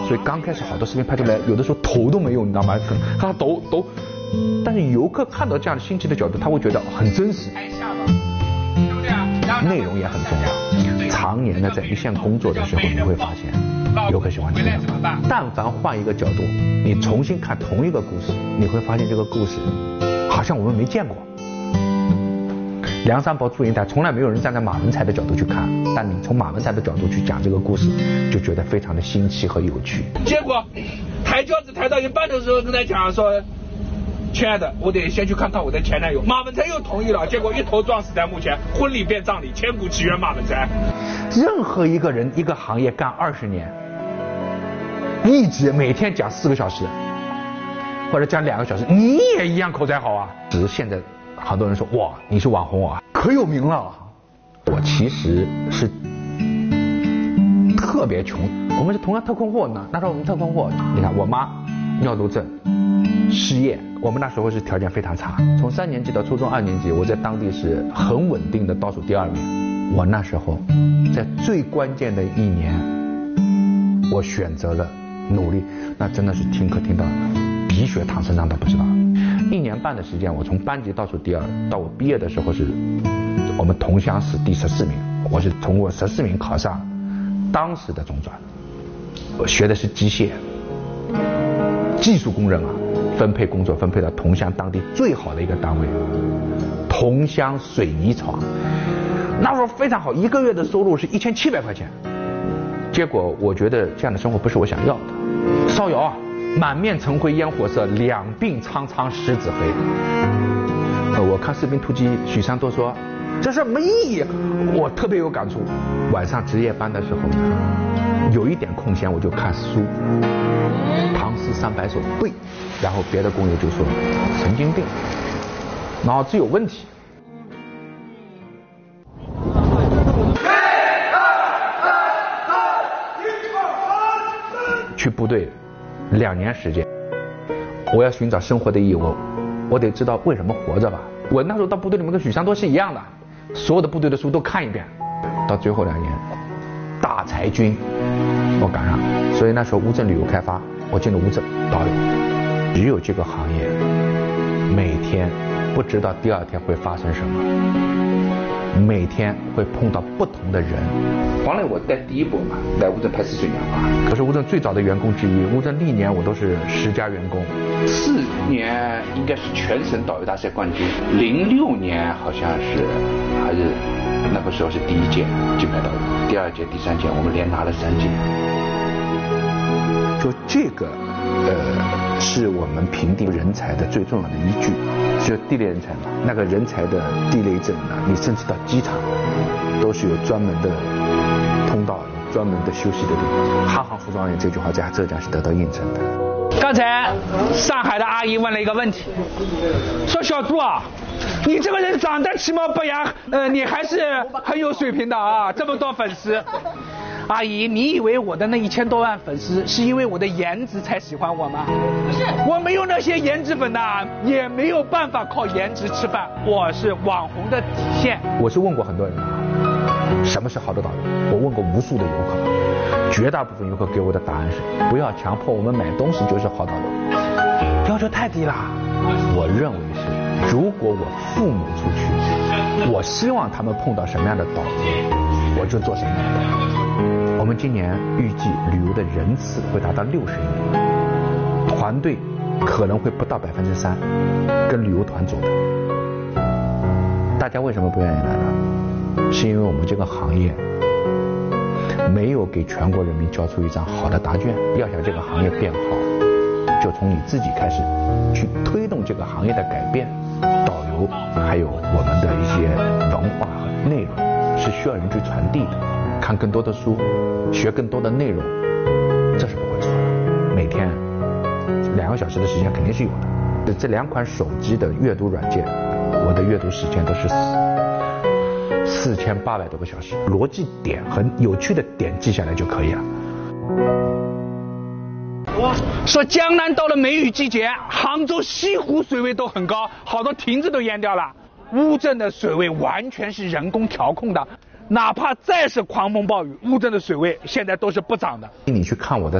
所以刚开始好多视频拍出来，有的时候头都没有，你知道吗？他抖。但是游客看到这样的新奇的角度，他会觉得很真实。内容也很重要。常年的在一线工作的时候，你会发现游客喜欢听。但凡换一个角度，你重新看同一个故事，你会发现这个故事好像我们没见过。梁山伯祝英台从来没有人站在马文才的角度去看，但你从马文才的角度去讲这个故事，就觉得非常的新奇和有趣。 结果抬轿子抬到一半的时候，跟他讲说：“亲爱的，我得先去看看我的前男友。”马文才又同意了，结果一头撞死在墓前，婚礼变葬礼，千古奇冤马文才。 任何一个人一个行业干20年，一直每天讲4个小时，或者讲2个小时，你也一样口才好啊。只是现在好多人说哇，你是网红啊，可有名了。我其实是特别穷，我们是同样特困户呢。那时候我们特困户，你看我妈尿毒症。失业，我们那时候是条件非常差。从3年级到初中2年级，我在当地是很稳定的倒数第2名。我那时候在最关键的1年，我选择了努力，那真的是听课听到鼻血淌身上都不知道。1年半的时间，我从班级倒数第2，到我毕业的时候是我们同乡市第14名，我是通过14名考上当时的中专。我学的是机械，技术工人啊。分配工作分配到同乡当地最好的一个单位，同乡水泥厂，那时候非常好，1个月的收入是1700块钱。结果我觉得这样的生活不是我想要的。烧窑啊，满面尘灰烟火色，两鬓苍苍十指黑。我看《士兵突击》，许三多说这什么意义？我特别有感触。晚上值夜班的时候，有一点空闲我就看书，唐诗300首背。然后别的工友就说神经病，脑子有问题。去部队2年时间，我要寻找生活的意义，我得知道为什么活着吧。我那时候到部队里面跟许三多是一样的，所有的部队的书都看一遍。到最后2年，大裁军，我赶上，所以那时候乌镇旅游开发，我进了乌镇导游。只有这个行业，每天不知道第2天会发生什么，每天会碰到不同的人。黄磊我带第1波嘛，来乌镇拍《似水年华》，我是乌镇最早的员工之一。乌镇历年我都是10佳员工，4年应该是全省导游大赛冠军，06年好像是还是那个时候是第1届金牌导游，第2届、第3届我们连拿了3届。就这个是我们评定人才的最重要的依据，就地类人才嘛。那个人才的地类证呢，你甚至到机场都是有专门的通道，有专门的休息的地方。哈行服装业这句话在浙江是得到印证的。 刚才上海的阿姨问了一个问题，说小朱啊，你这个人长得其貌不扬，你还是很有水平的啊，这么多粉丝。阿姨，你以为我的那1000多万粉丝是因为我的颜值才喜欢我吗？不是，我没有那些颜值粉呐，也没有办法靠颜值吃饭，我是网红的底线。 我是问过很多人啊，什么是好的导游？我问过无数的游客，绝大部分游客给我的答案是：不要强迫我们买东西就是好导游，要求太低了。我认为是，如果我父母出去，我希望他们碰到什么样的导游，我就做什么样的导游。我们今年预计旅游的人次会达到60亿，团队可能会不到3%，跟旅游团走的。大家为什么不愿意来呢？是因为我们这个行业没有给全国人民交出一张好的答卷。要想这个行业变好，就从你自己开始去推动这个行业的改变。导游还有我们的一些文化和内容是需要人去传递的。看更多的书，学更多的内容，这是不会错的。每天2个小时的时间肯定是有的。这2款手机的阅读软件，我的阅读时间都是4800多个小时，逻辑点和有趣的点记下来就可以了。 说江南到了梅雨季节，杭州西湖水位都很高，好多亭子都淹掉了。乌镇的水位完全是人工调控的。哪怕再是狂风暴雨，乌镇的水位现在都是不涨的。 你去看我的